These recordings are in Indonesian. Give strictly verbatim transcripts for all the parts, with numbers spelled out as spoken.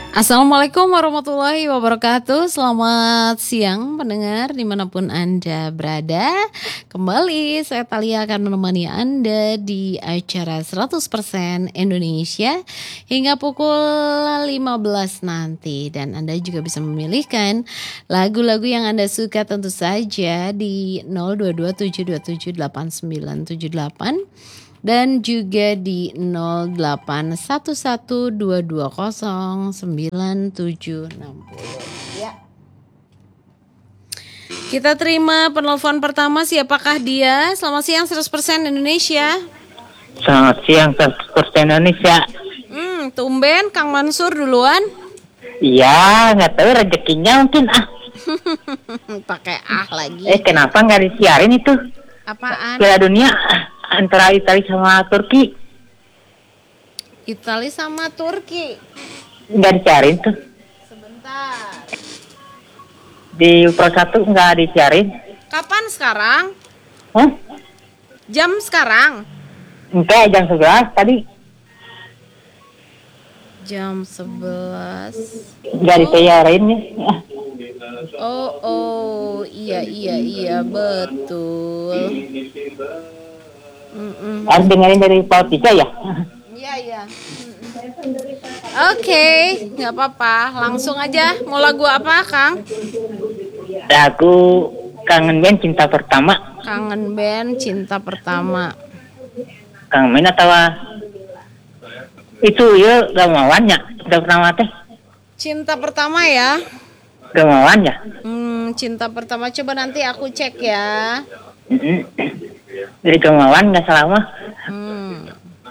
Assalamualaikum warahmatullahi wabarakatuh. Selamat siang pendengar dimanapun Anda berada. Kembali saya Talia akan menemani Anda di acara seratus persen Indonesia hingga pukul lima belas nanti. Dan Anda juga bisa memilihkan lagu-lagu yang Anda suka tentu saja di nol dua dua tujuh dua tujuh delapan sembilan tujuh delapan dan juga di nol delapan satu satu dua dua nol sembilan tujuh enam nol. Ya. Kita terima penelpon pertama, siapakah dia? Selamat siang seratus persen Indonesia. Selamat siang seratus persen Indonesia. Hmm, tumben Kang Mansur duluan. Iya, nggak tahu rezekinya mungkin ah. Pakai ah lagi. Eh, kenapa nggak disiarin itu? Apaan? Piala Dunia antara Italia sama Turki. Italia sama Turki. Nggak disiarin tuh. Sebentar. Di Pro satu nggak disiarin. Kapan sekarang? Hah? Jam sekarang? Enggak, jam sebelas tadi. Jam sebelas. Nggak Oh. disiarin ya. Oh, oh, iya, iya, iya, betul. Mm-mm. Harus dengerin dari Pro tiga ya. Iya, iya. Oke, nggak apa-apa. Langsung aja. Mau lagu apa, Kang? Lagu Kangen Band Cinta Pertama. Kangen Band Cinta Pertama. Kangen Band atau itu ya Gamawan ya. Cinta Pertama teh. Cinta Pertama ya. Gamawan ya. Hmm, Cinta Pertama. Coba nanti aku cek ya. Mm-mm. Dari Gamawan nggak salah mah. Hmm.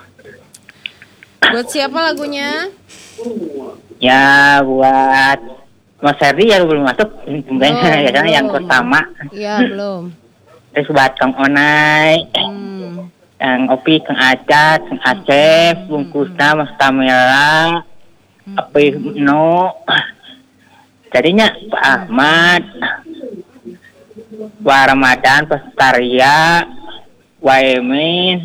Buat siapa lagunya? Ya buat Mas Herdi ya belum masuk. Mungkin Oh, ya kan yang belum. pertama. Iya, belum. Terus buat Kang Onai, Hmm. Kang Opi, Kang Acat, Kang Acep, Bungkusna, Mas Tamela, Api No. Jadinya Pak Ahmad, Pak Ramadan, Pak Taria, Waimin,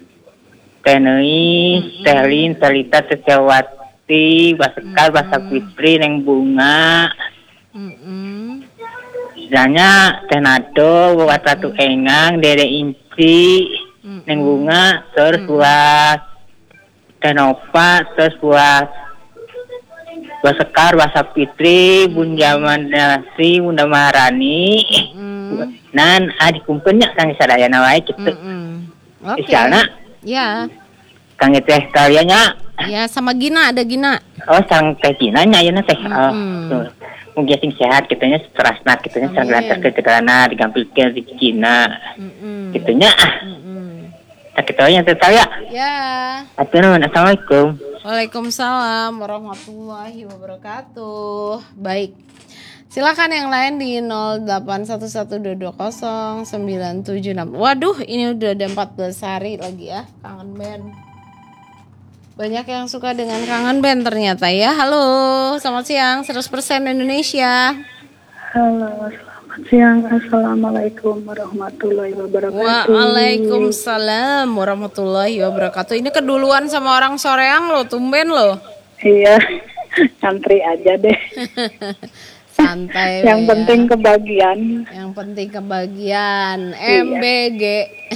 Tenei, Telin, Telita, Tetiawati, Basekar, Basak Fitri, Neng Bunga, Mm-mm. misalnya Tenado, buat Ratu Engang, Dede Inci, Neng Bunga, terus buat Tenova, terus buat Basekar, Basak Fitri, Bunda Mandasi, Bunda Maharani, Mm. nan ah dikumpulnya Kang Sadayana wae kitu. Mm-mm. Oke. Misalnya Ya, Kang teh kaliannya ya sama Gina, ada Gina. oh sang teh kinanya ayeuna teh. Oh, Mm-mm. tuh. Mungkin sing sehat kitanya terasna kitanya Amin. saglantar ke tegalana digampilkeun di Cina. Mm-mm. Kitunya ah. Mm-mm. Tak kitu nya teh ya. Ya. Atur nuhun. Assalamualaikum. Waalaikumsalam warahmatullahi wabarakatuh. Baik. Silakan yang lain di nol delapan satu satu dua dua nol sembilan tujuh enam. Waduh, ini udah ada empat belas hari lagi ya, Kangen Band. Banyak yang suka dengan Kangen Band ternyata ya. Halo, selamat siang seratus persen Indonesia. Halo, selamat siang. Assalamualaikum warahmatullahi wabarakatuh. Waalaikumsalam warahmatullahi wabarakatuh. Ini keduluan sama orang Soreang loh, tumben loh. Iya, antri aja deh. Santai. Yang ya. penting kebagian. Yang penting kebagian. Iya. M B G.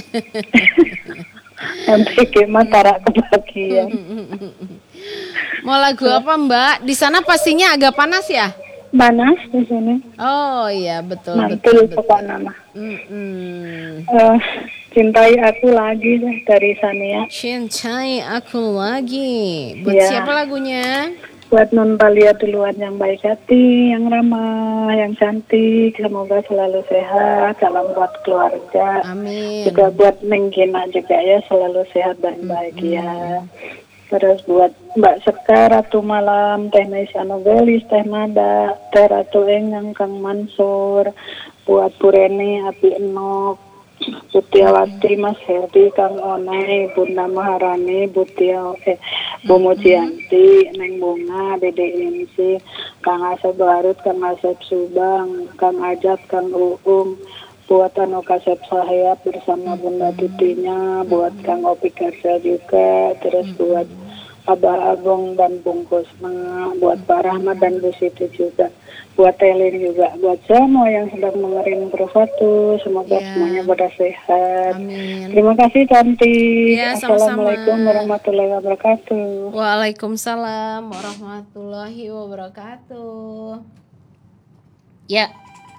M P G Matara kebagian. Mau lagu apa Mbak? Di sana pastinya agak panas ya? Panas di sini. Oh iya betul Mantul betul. betul. pokok nama. Mm-mm. Eh, cintai aku lagi deh dari Sania. Cintai aku lagi. Buat Iya. siapa lagunya? Buat non Talia duluan yang baik hati, yang ramah, yang cantik. Semoga selalu sehat. Salam buat keluarga. Amin. Juga buat Neng Gina juga ya, selalu sehat dan bahagia. Terus buat Mbak Sekar, Ratu Malam, Teh Naisya Novelis, Teh Nada, Teh Ratu Engang, Kang Mansur, buat Pureni, Api Enok, Putiawati, Mas Herdi, Kang Onai, Bunda Maharani, Butia, eh, Bu Mujianti, Neng Bunga, Dede Insi, Kang Asep Barut, Kang Asep Subang, Kang Ajat, Kang Uung, buat Anu Kasep Sahayat bersama Bunda Tutinya, buat Kang Opi Karsa juga, terus buat Abah Agong dan bungkus buat Pak Rahmat dan Bu Siti juga, buat Telin juga, buat semua yang sedang dengerin Bersatu, semoga Ya. semuanya pada sehat. Amin. Terima kasih Tanti. Ya, sama-sama. Assalamualaikum warahmatullahi wabarakatuh. Waalaikumsalam warahmatullahi wabarakatuh. Ya.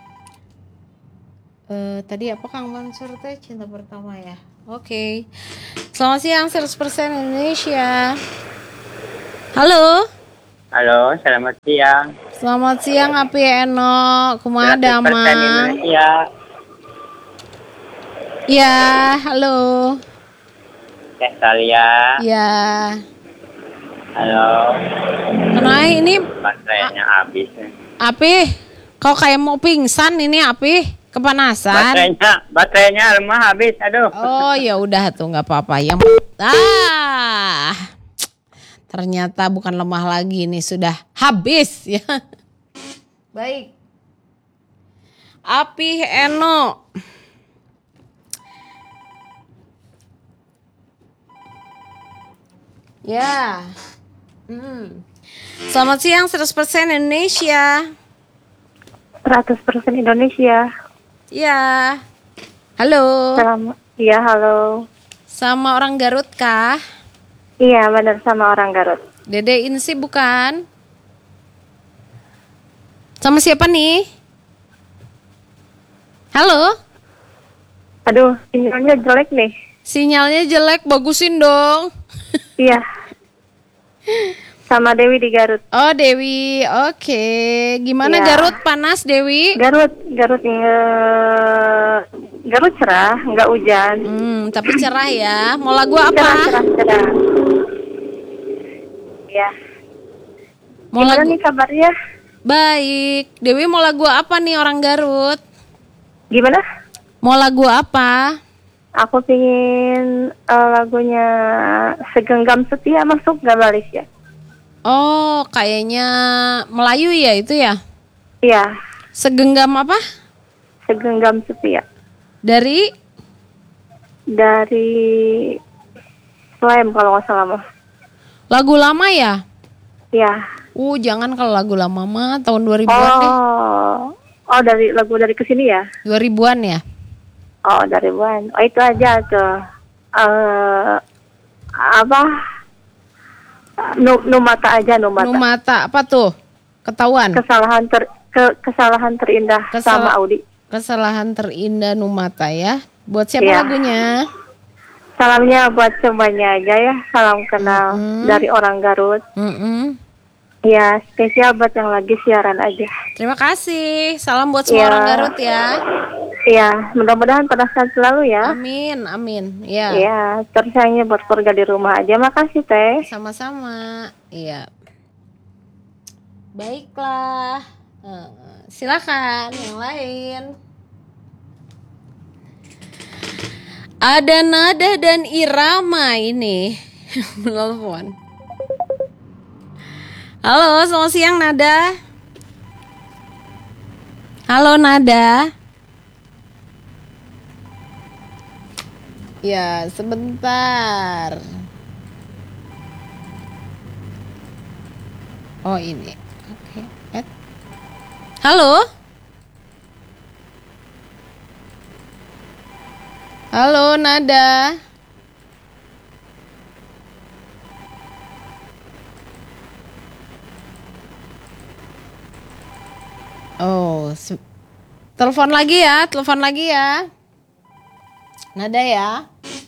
Eh, tadi apa Kang Mansur teh cinta pertama ya? Oke. Selamat siang seratus persen Indonesia. Halo. Halo, selamat siang. Selamat siang Api Eno. Kumaha seratus persen damang? Indonesia. Ya, halo. Teh Talia. Ya. Halo. Kenapa ini Baterainya habis. Api? Kau kayak mau pingsan ini Api? Kepanasan? Baterainya, baterainya lemah habis. Aduh. Oh ya udah tuh nggak apa-apa. Yang ah ternyata bukan lemah lagi nih sudah habis ya. Baik. Api Eno. Ya. Hmm. Selamat siang seratus persen Indonesia. seratus persen Indonesia. Ya. Halo. Selamat. Iya, halo. Sama orang Garut kah? Iya, benar sama orang Garut. Dede Insi bukan? Sama siapa nih? Halo? Aduh, sinyalnya jelek nih. Sinyalnya jelek, bagusin dong. Iya. Sama Dewi di Garut. Oh Dewi, oke. Gimana Ya. Garut panas Dewi? Garut, Garut nge... Garut cerah, nggak hujan. Hmm, tapi cerah ya. Mau lagu apa? Cerah, cerah, cerah. Iya. Mau Gimana lagu? nih kabarnya? Baik. Dewi mau lagu apa nih orang Garut? Gimana? Mau lagu apa? Aku pingin eh, lagunya Segenggam Setia masuk nggak Balis ya? Oh, kayaknya Melayu ya itu ya? Iya, Segenggam apa? Segenggam Setia. Dari Dari Slam kalau nggak salah mah. lagu lama ya? Iya. Uh, jangan kalau lagu lama mah tahun dua ribuan deh. Oh, oh dari lagu dari kesini ya? dua ribuan ya? Oh dari Buan. Oh itu aja tuh. Eh apa? Nu, numata aja numata. Numata apa tuh? Ketahuan. Kesalahan ter ke, kesalahan terindah Kesal- sama Audi. Kesalahan terindah Numata ya. Buat siapa Iya. lagunya? Salamnya buat semuanya aja ya. Salam kenal Mm-mm. dari orang Garut. Mm-mm. Ya spesial buat yang lagi siaran aja. Terima kasih. Salam buat semua Iya. orang Garut ya. Ya mudah-mudahan pada saat selalu ya. Amin, amin. Ya. Ya tersayangnya buat keluarga di rumah aja. Makasih teh. Sama-sama. Iya. Baiklah. Eh, silakan yang lain. Ada nada dan irama ini menelpon. Halo, selamat siang Nada. Halo Nada. Ya, sebentar. Oh, ini. Oke. Eh. Halo? Halo, Nada. Oh, se- telepon lagi ya, telepon lagi ya. Nada ya.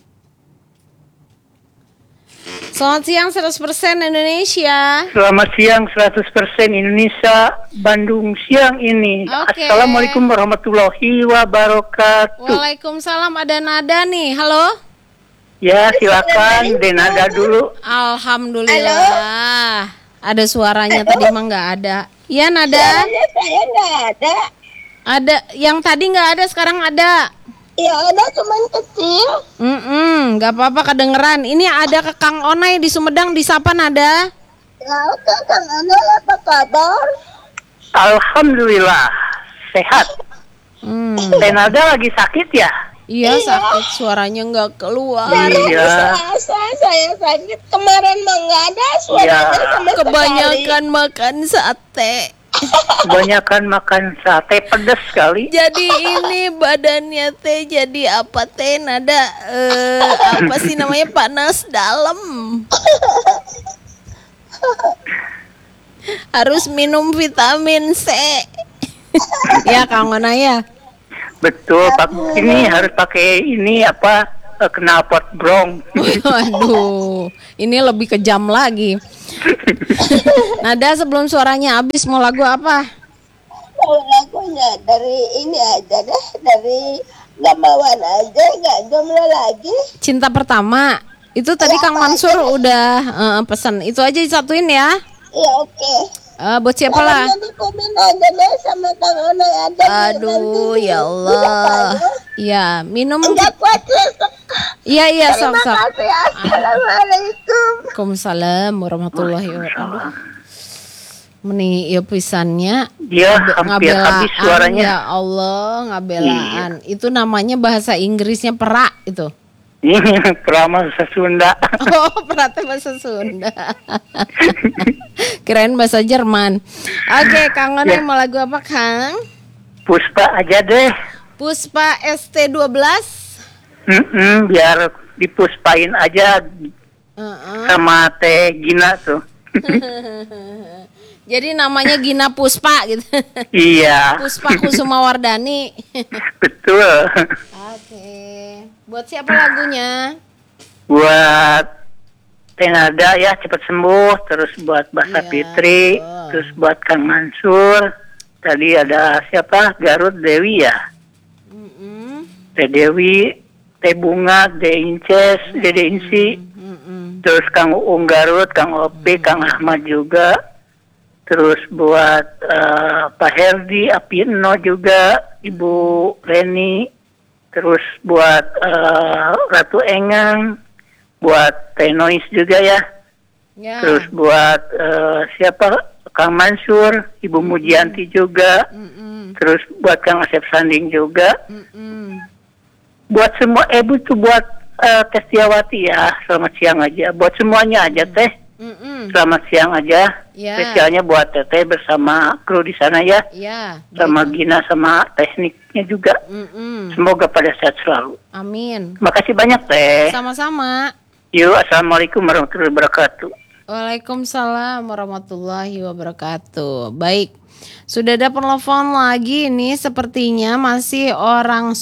Selamat siang seratus persen Indonesia. Selamat siang seratus persen Indonesia, Bandung siang ini. Oke. Assalamualaikum warahmatullahi wabarakatuh. Waalaikumsalam, ada Nada nih. Halo. Ya silakan Denada dulu. Alhamdulillah. Ada suaranya tadi mah nggak ada. Iya Nada. Saya nggak ada. Ada yang tadi nggak ada, sekarang ada. Ya ada cuman kecil. Mm nggak apa-apa kedengeran. Ini ada ke Kang Onai di Sumedang, disapa Nada. Lalu Kang Anol apa kabar? Alhamdulillah sehat. Hmm. Denada lagi sakit ya? Iya, Iya. sakit suaranya nggak keluar. Baru Iya. Selasa saya sakit. Kemarin mah nggak ada suaranya Iya. sama Kebanyakan makan sate. Kebanyakan makan sate pedas sekali. Jadi ini badannya teh jadi apa teh? Nada eh, apa sih namanya, panas dalam. Harus minum vitamin C. Ya Kang Ona ya. Betul, pak ini harus pakai ini apa eh, knalpot brong. Waduh, ini lebih kejam lagi. Nada, sebelum suaranya habis, mau lagu apa? Kalau lagunya dari ini aja deh, dari Gamawan aja, nggak jomblo lagi. Cinta Pertama. Itu tadi Kang Mansur udah eh, pesan. Itu aja disatuin ya. Ya oke. Eh, buat siapa lah? Kalau jadi komen aja deh sama Kang Ona ada. Aduh, ya Allah. Ya, minum. Enggak kuat ya. Iya, iya, Terima sok-sok. kasih. Assalamualaikum. Waalaikumsalam warahmatullahi wabarakatuh. Meni ya pisannya Dia hampir habis suaranya. Ya Allah, ngabelaan. Itu namanya bahasa Inggrisnya perak itu. Ini peramal bahasa Sunda. Oh, perak teh bahasa Sunda. Kirain bahasa Jerman. Oke, Kang Ona Ya. mau lagu apa, Kang? Puspa aja deh. Puspa S T dua belas. Mm-mm, biar dipuspain aja Heeh. sama Teh Gina tuh. Jadi namanya Gina Puspa gitu. Iya, Puspa Kusuma Wardani. betul. Oke. Buat siapa lagunya? Buat Teh Nada ya cepat sembuh, terus buat Basa Iya, Fitri, betul. terus buat Kang Mansur. Tadi ada siapa? Garut Dewi ya. Mm-mm. Teh Dewi, Teh Bunga, Teh Inces, Dede Insi. Mm-mm. Terus Kang Uung Garut, Kang Opi, Kang Ahmad juga. Terus buat eh, Pak Herdi, Apino juga, Ibu Reni. Terus buat eh, Ratu Engang, buat Teh Nois juga ya. Ya. Terus buat eh, siapa? Kang Mansur, Ibu Mujianti juga. Mm-mm. Terus buat Kang Asep Sanding juga. Mm-mm. Buat semua, eh bu tuh buat eh, Teh Setiawati ya. Selamat siang aja. Buat semuanya aja Teh. Mm-mm. Selamat siang aja. Ya. Spesialnya buat Teteh bersama kru di sana ya. Ya. Sama baik. Gina sama tekniknya juga. Mm-mm. Semoga pada sehat selalu. Amin. Makasih banyak Teh. Sama-sama. Yuk, assalamualaikum warahmatullahi wabarakatuh. Waalaikumsalam warahmatullahi wabarakatuh. Baik. Sudah ada penelpon lagi nih, sepertinya masih orang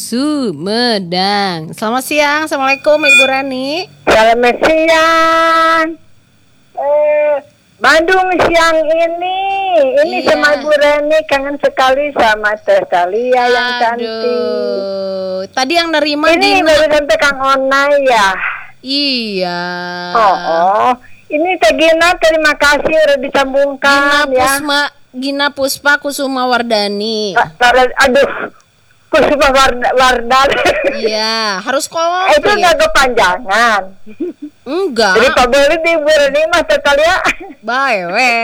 Sumedang. Selamat siang. Assalamualaikum Ibu Rani. Selamat siang. Eh, Bandung siang ini, ini Iya. sama Ibu Reni kangen sekali sama Teh Talia yang cantik. Aduh. Tadi yang nerima Ini Gina. baru sampai Kang Ona ya. Iya. Oh, oh. Ini Teh Gina, terima kasih udah Gina disambungkan ya. Pusma, Gina Puspa Kusuma Wardani. Ah, Aduh, Kusuma Warda- Wardan. Iya, harus Itu komplit. nggak kepanjangan. Enggak. Jadi Pak Beli di Ibu Reni mah Teh Talia. Bae weh.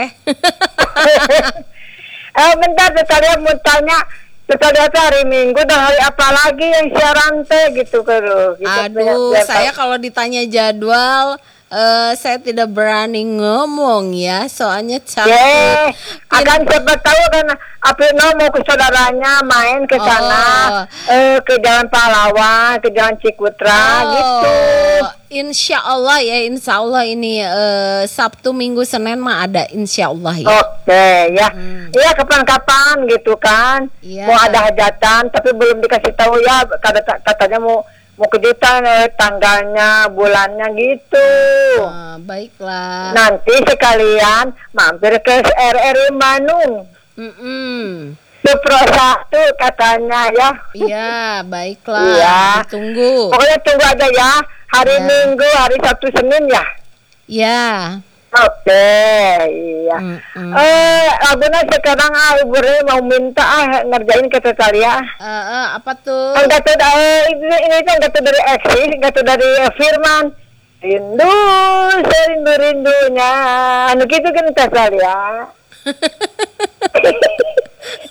Eh bentar Teh Talia mau tanya, Teh Talia tuh hari Minggu dan hari apa lagi yang siaran teh gitu kan. Gitu, Aduh, biar- biar saya tahu. kalau ditanya jadwal eh saya tidak berani ngomong ya, soalnya capek. Ye, akan siapa tahu kan Apino mau ke saudaranya main ke sana, Oh. eh, ke Jalan Pahlawan, ke Jalan Cikutra gitu. Insya Allah ya, insya Allah ini eh, Sabtu, Minggu, Senin mah ada, insya Allah ya. Oke ya, iya kapan-kapan gitu kan, Iya. mau ada hajatan tapi belum dikasih tahu ya, kata katanya mau mau kejutan eh, tanggalnya, bulannya gitu. Ah, baiklah. Nanti sekalian mampir ke R R I Bandung, Mm-mm. Supro satu katanya ya. Iya, baiklah. Iya. Ditunggu. Pokoknya tunggu aja ya, hari Ya. Minggu, hari Sabtu, Senin ya. Ya. Oke, iya. Mm-mm. Eh, Laguna sekarang ah, Ibu Reni mau minta ah ngerjain ke Teh Talia. Eh, eh, apa tuh? Enggak tuh, eh, ini ini tuh enggak tuh dari Eksis, enggak tuh dari eh, Firman. Rindu, serindu rindunya, anu gitu kan Teh Talia.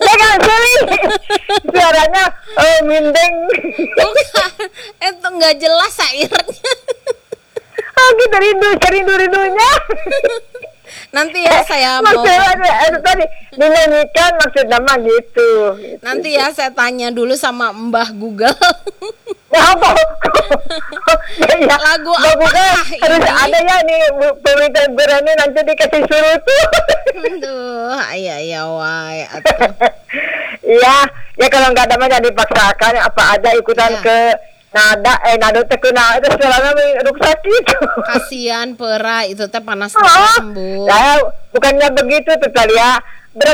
Jangan seri. Suaranya oh mindeng. Bukan, itu nggak jelas syairnya. Oh gitu rindu, rindu-rindunya. Nanti ya saya mau. Maksudnya tadi dinyanyikan maksudnya mah gitu. Nanti ya saya tanya dulu sama Mbah Google. Nah, apa? Ya, Lagu Mbak apa Google, harus ini? ada ya nih pemerintah berani nanti dikasih suruh tuh. Aduh, ayah ya wae atuh. Iya, ya kalau nggak ada mah jangan dipaksakan apa aja ikutan Ya. ke nada eh nada teh kena itu selama ruk sakit. Kasihan pera itu teh panas Oh, banget, Bu. ya bukannya begitu tuh tadi ya.